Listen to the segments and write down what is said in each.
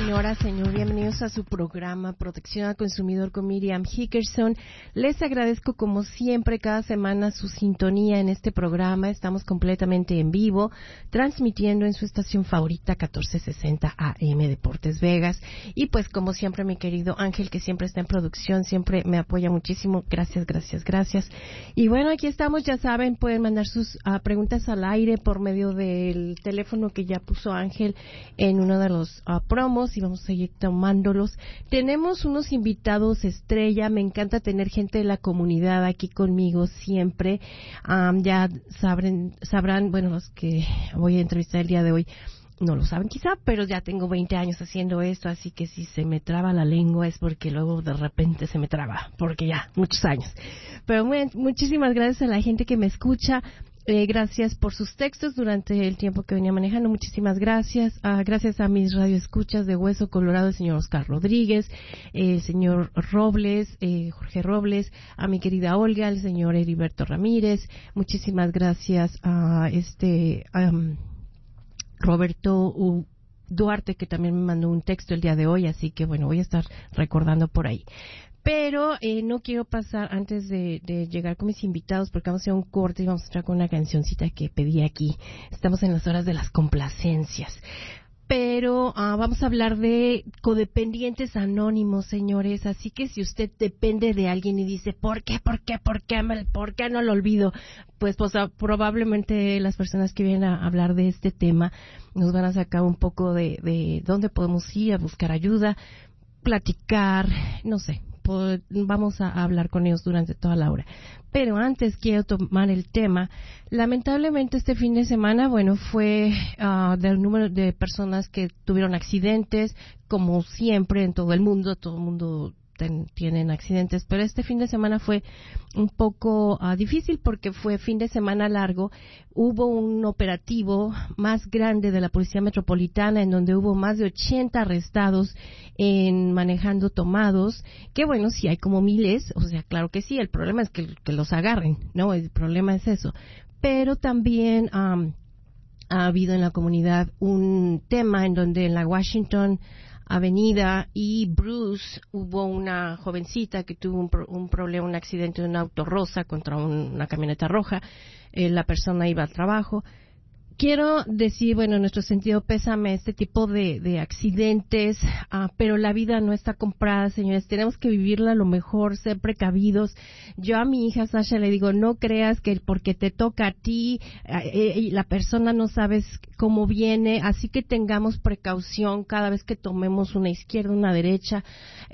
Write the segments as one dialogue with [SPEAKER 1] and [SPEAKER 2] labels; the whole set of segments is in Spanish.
[SPEAKER 1] señora, señor, bienvenidos a su programa Protección al Consumidor con Miriam Hickerson. Les agradezco como siempre cada semana su sintonía en este programa. Estamos completamente en vivo, transmitiendo en su estación favorita 1460 AM Deportes Vegas. Y pues como siempre mi querido Ángel, que siempre está en producción, siempre me apoya muchísimo. Gracias, gracias, gracias. Y bueno, aquí estamos, ya saben, pueden mandar sus preguntas al aire por medio del teléfono que ya puso Ángel en uno de los promos y vamos a seguir tomándolos. Tenemos unos invitados estrella, me encanta tener gente de la comunidad aquí conmigo siempre. Ya sabrán, bueno, los que voy a entrevistar el día de hoy no lo saben quizá, pero ya tengo 20 años haciendo esto, así que si se me traba la lengua es porque luego de repente se me traba, porque ya, muchos años. Pero muchísimas gracias a la gente que me escucha. Gracias por sus textos durante el tiempo que venía manejando. Muchísimas gracias. Gracias a mis radioescuchas de Hueso Colorado, el señor Oscar Rodríguez, el señor Robles, Jorge Robles, a mi querida Olga, el señor Heriberto Ramírez. Muchísimas gracias a Roberto Duarte, que también me mandó un texto el día de hoy, así que bueno, voy a estar recordando por ahí. Pero no quiero pasar antes de llegar con mis invitados, porque vamos a hacer un corte y vamos a entrar con una cancioncita que pedí aquí. Estamos en las horas de las complacencias. Pero vamos a hablar de codependientes anónimos, señores. Así que si usted depende de alguien y dice, ¿por qué no lo olvido? Pues probablemente las personas que vienen a hablar de este tema nos van a sacar un poco de dónde podemos ir a buscar ayuda, platicar, no sé. Vamos a hablar con ellos durante toda la hora. Pero antes quiero tomar el tema. Lamentablemente este fin de semana, bueno, fue del número de personas que tuvieron accidentes, como siempre en todo el mundo tienen accidentes, pero este fin de semana fue un poco difícil porque fue fin de semana largo. Hubo un operativo más grande de la Policía Metropolitana en donde hubo más de 80 arrestados en manejando tomados, que bueno, sí hay como miles, o sea, claro que sí, el problema es que los agarren, ¿no? El problema es eso. Pero también ha habido en la comunidad un tema en donde en la Washington Avenida y Bruce hubo una jovencita que tuvo un problema, un accidente de un auto rosa contra una camioneta roja. La persona iba al trabajo. Quiero decir, bueno, en nuestro sentido pésame este tipo de accidentes, pero la vida no está comprada, señores. Tenemos que vivirla a lo mejor, ser precavidos. Yo a mi hija Sasha le digo, no creas que porque te toca a ti, la persona no sabes cómo viene, así que tengamos precaución cada vez que tomemos una izquierda, una derecha,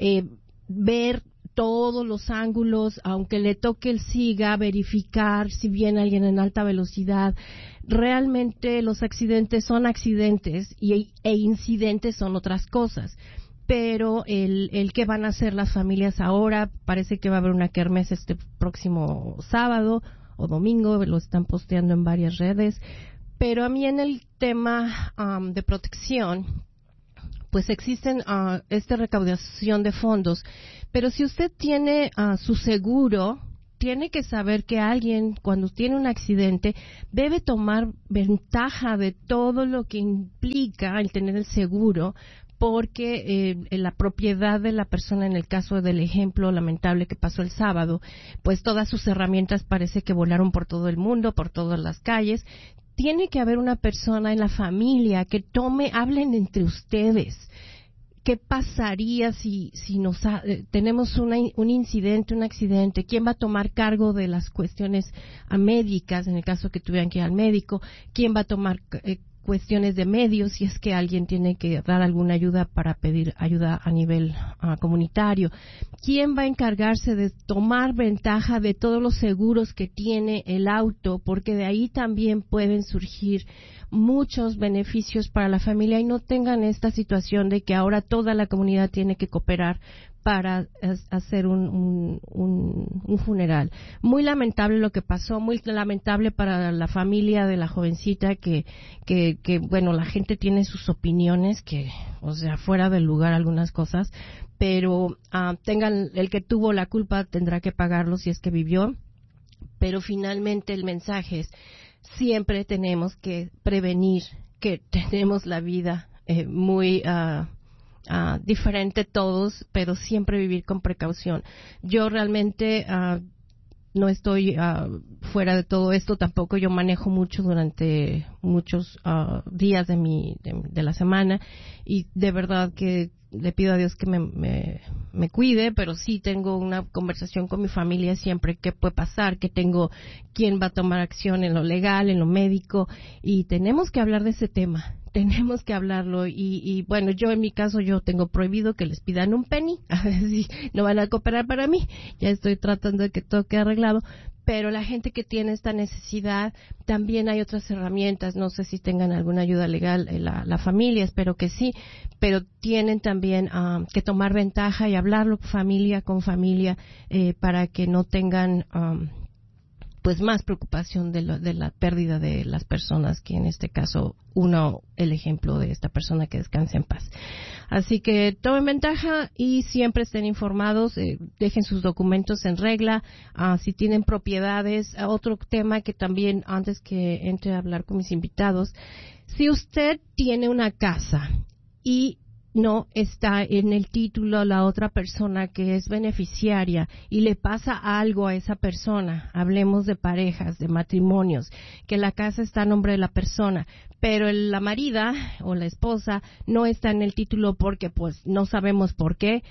[SPEAKER 1] ver todos los ángulos, aunque le toque el SIGA, verificar si viene alguien en alta velocidad. Realmente los accidentes son accidentes e incidentes son otras cosas. Pero el que van a hacer las familias ahora, parece que va a haber una kermés este próximo sábado o domingo, lo están posteando en varias redes. Pero a mí en el tema de protección, pues existen esta recaudación de fondos, pero si usted tiene su seguro, tiene que saber que alguien cuando tiene un accidente debe tomar ventaja de todo lo que implica el tener el seguro, porque la propiedad de la persona, en el caso del ejemplo lamentable que pasó el sábado, pues todas sus herramientas parece que volaron por todo el mundo, por todas las calles. Tiene que haber una persona en la familia que hablen entre ustedes. ¿Qué pasaría si tenemos un incidente, un accidente? ¿Quién va a tomar cargo de las cuestiones médicas, en el caso que tuvieran que ir al médico? ¿Quién va a tomar cuestiones de medios si es que alguien tiene que dar alguna ayuda para pedir ayuda a nivel comunitario? ¿Quién va a encargarse de tomar ventaja de todos los seguros que tiene el auto? Porque de ahí también pueden surgir muchos beneficios para la familia y no tengan esta situación de que ahora toda la comunidad tiene que cooperar para hacer un funeral. Muy lamentable lo que pasó, muy lamentable para la familia de la jovencita que bueno, la gente tiene sus opiniones que, o sea, fuera del lugar algunas cosas, pero el que tuvo la culpa tendrá que pagarlo si es que vivió, pero finalmente el mensaje es siempre tenemos que prevenir, que tenemos la vida muy diferente todos, pero siempre vivir con precaución. Yo realmente no estoy fuera de todo esto, tampoco yo manejo mucho durante muchos días de la semana, y de verdad que le pido a Dios que me cuide, pero sí tengo una conversación con mi familia siempre qué puede pasar, que tengo quién va a tomar acción en lo legal, en lo médico, y tenemos que hablar de ese tema. Tenemos que hablarlo y bueno, yo en mi caso yo tengo prohibido que les pidan un penny, a ver si no van a cooperar para mí. Ya estoy tratando de que todo quede arreglado, pero la gente que tiene esta necesidad, también hay otras herramientas, no sé si tengan alguna ayuda legal la familia, espero que sí, pero tienen también que tomar ventaja y hablarlo familia con familia para que no tengan pues más preocupación de la pérdida de las personas, que en este caso el ejemplo de esta persona, que descanse en paz. Así que tomen ventaja y siempre estén informados, dejen sus documentos en regla, si tienen propiedades. Otro tema que también, antes que entre a hablar con mis invitados, si usted tiene una casa y no está en el título la otra persona que es beneficiaria y le pasa algo a esa persona, hablemos de parejas, de matrimonios, que la casa está a nombre de la persona, pero la marida o la esposa no está en el título porque pues no sabemos por qué,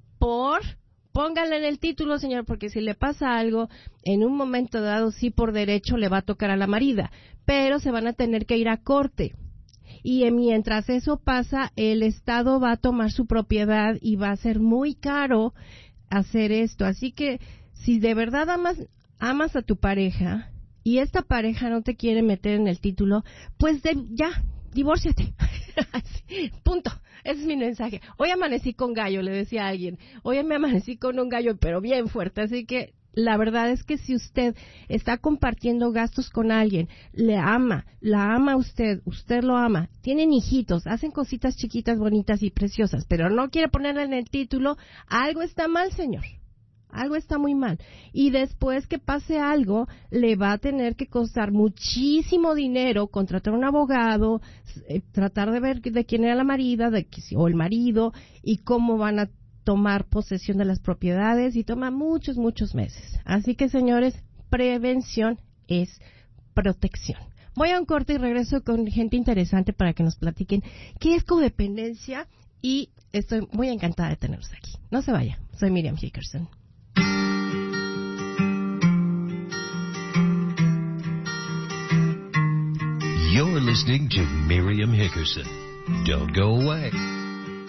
[SPEAKER 1] póngale en el título, señor, porque si le pasa algo, en un momento dado sí por derecho le va a tocar a la marida, pero se van a tener que ir a corte. Y mientras eso pasa, el Estado va a tomar su propiedad y va a ser muy caro hacer esto. Así que si de verdad amas a tu pareja y esta pareja no te quiere meter en el título, pues ya, divórciate. Punto. Ese es mi mensaje. Hoy amanecí con gallo, le decía a alguien. Hoy me amanecí con un gallo, pero bien fuerte. Así que la verdad es que si usted está compartiendo gastos con alguien, la ama usted lo ama, tienen hijitos, hacen cositas chiquitas, bonitas y preciosas, pero no quiere ponerla en el título, algo está mal, señor. Algo está muy mal. Y después que pase algo, le va a tener que costar muchísimo dinero contratar un abogado, tratar de ver de quién era la marida o el marido y cómo van a tomar posesión de las propiedades, y toma muchos meses. Así que, señores, prevención es protección. Voy a un corte y regreso con gente interesante para que nos platiquen qué es codependencia, y estoy muy encantada de tenerlos aquí. No se vaya, soy Miriam Hickerson.
[SPEAKER 2] You're listening to Miriam Hickerson. Don't go away.